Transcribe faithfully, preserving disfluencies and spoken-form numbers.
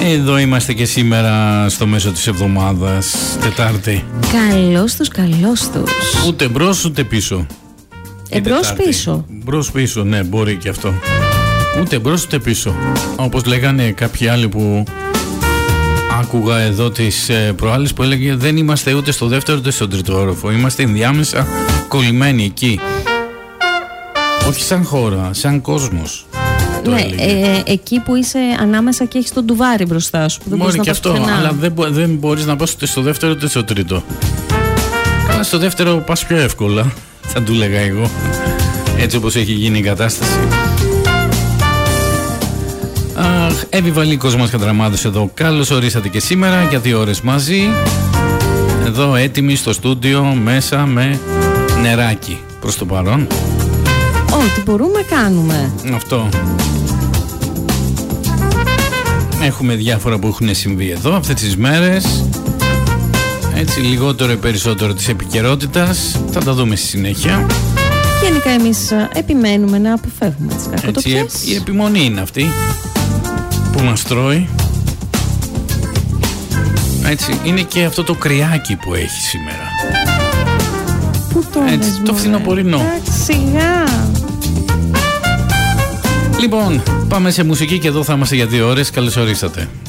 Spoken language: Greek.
Εδώ είμαστε και σήμερα στο μέσο της εβδομάδας, Τετάρτη. Καλώς τους, καλώς τους. Ούτε μπρος ούτε πίσω. Εμπρός πίσω. Μπρος πίσω, ναι, μπορεί και αυτό. Ούτε μπρος ούτε πίσω. Όπως λέγανε κάποιοι άλλοι που άκουγα εδώ τις προάλλες, που έλεγε δεν είμαστε ούτε στο δεύτερο ούτε στο τρίτο όροφο. Είμαστε ενδιάμεσα κολλημένοι εκεί. Όχι σαν χώρα, σαν κόσμος. Ναι, ε, εκεί που είσαι ανάμεσα και έχεις τον ντουβάρι μπροστά σου. Δεν μπορεί και αυτό, πουθενά. Αλλά δεν, δεν μπορείς να πας ούτε στο δεύτερο ούτε στο τρίτο. Καλά, στο δεύτερο πας πιο εύκολα, θα του λέγα εγώ. Έτσι όπως έχει γίνει η κατάσταση. Αχ, Εύη Βαλίκος μας Κατραμάδος εδώ. Καλώς ορίσατε και σήμερα για δύο ώρες μαζί. Εδώ έτοιμοι στο στούντιο μέσα με νεράκι προς το παρόν. Ό,τι μπορούμε κάνουμε. Αυτό. Έχουμε διάφορα που έχουν συμβεί εδώ αυτές τις μέρες. Έτσι λιγότερο ή περισσότερο της επικαιρότητας. Θα τα δούμε στη συνέχεια. Γενικά εμείς επιμένουμε να αποφεύγουμε τις κακοτοπιές. Έτσι, η επιμονή είναι αυτή που μας τρώει. Έτσι, είναι και αυτό το κρυάκι που έχει σήμερα. Πού το Έτσι, λες, το φθινοπορεινό. Εντάξει, σιγά. Λοιπόν, πάμε σε μουσική και εδώ θα είμαστε για δύο ώρες. Καλώς ορίσατε.